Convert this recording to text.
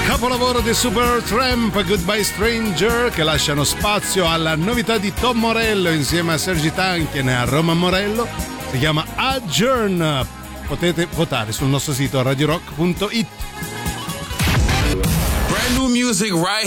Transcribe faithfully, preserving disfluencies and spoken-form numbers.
Capolavoro di Supertramp, Goodbye Stranger, che lasciano spazio alla novità di Tom Morello insieme a Sergi Tankian e a Roma Morello. Si chiama Adjourn. Potete votare sul nostro sito radio rock punto it. Brand new music right